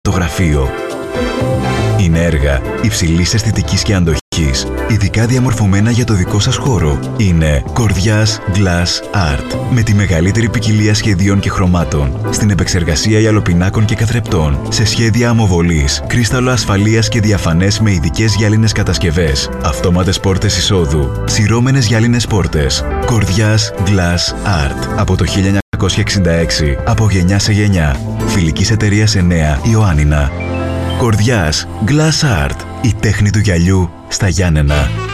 το γραφείο. Είναι έργα υψηλής αισθητικής και αντοχής, ειδικά διαμορφωμένα για το δικό σας χώρο. Είναι Κορδιάς Glass Art, με τη μεγαλύτερη ποικιλία σχεδίων και χρωμάτων, στην επεξεργασία ιαλοπινάκων και καθρεπτών, σε σχέδια αμοβολής, κρίσταλο ασφαλείας και διαφανές με ειδικές γυάλινες κατασκευές, αυτόματες πόρτες εισόδου, σειρώμενες γυάλινες πόρτες. Κορδιάς Glass Art, από το 1966, από γενιά σε γενιά. Φιλικής εταιρείας 9 Ιωάννινα. Κορδιάς Glass Art, η τέχνη του γυαλιού στα Γιάννενα.